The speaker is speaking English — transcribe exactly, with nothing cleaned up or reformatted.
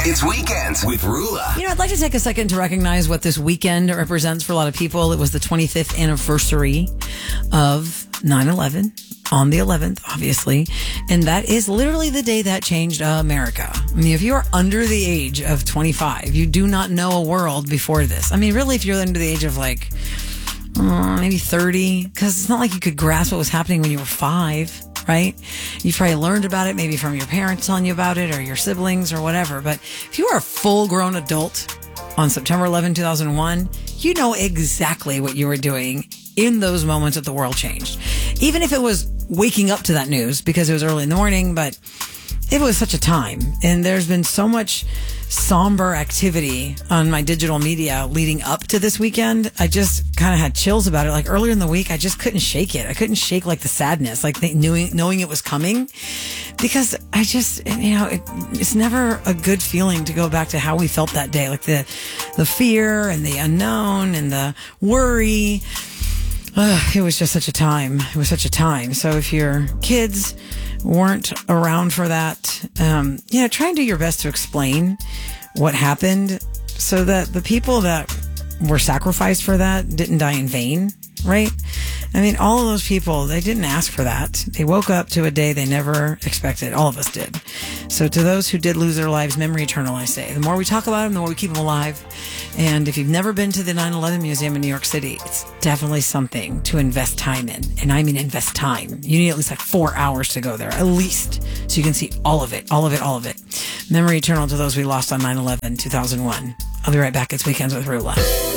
It's Weekends with Rula. You know, I'd like to take a second to recognize what this weekend represents for a lot of people. It was the twenty-fifth anniversary of nine eleven on the eleventh, obviously. And that is literally the day that changed America. I mean, if you are under the age of twenty-five, you do not know a world before this. I mean, really, if you're under the age of like, uh, maybe thirty, because it's not like you could grasp what was happening when you were five. Right? You probably learned about it maybe from your parents telling you about it or your siblings or whatever. But if you are a full grown adult on September eleventh, two thousand one, you know exactly what you were doing in those moments that the world changed. Even if it was waking up to that news because it was early in the morning, but it was such a time. And there's been so much somber activity on my digital media leading up to this weekend. I just kind of had chills about it. Like earlier in the week, I just couldn't shake it. I couldn't shake like the sadness, like the, knowing, knowing it was coming, because I just, you know, it, it's never a good feeling to go back to how we felt that day. Like the, the fear and the unknown and the worry. Ugh, it was just such a time. It was such a time. So if your kids weren't around for that, um, you know, try and do your best to explain what happened so that the people that were sacrificed for that didn't die in vain, right? I mean, all of those people, they didn't ask for that. They woke up to a day they never expected. All of us did. So to those who did lose their lives, memory eternal, I say. The more we talk about them, the more we keep them alive. And if you've never been to the nine eleven Museum in New York City, it's definitely something to invest time in. And I mean invest time. You need at least like four hours to go there, at least, so you can see all of it, all of it, all of it. Memory eternal to those we lost on nine eleven, two thousand one. I'll be right back. It's Weekends with Rula.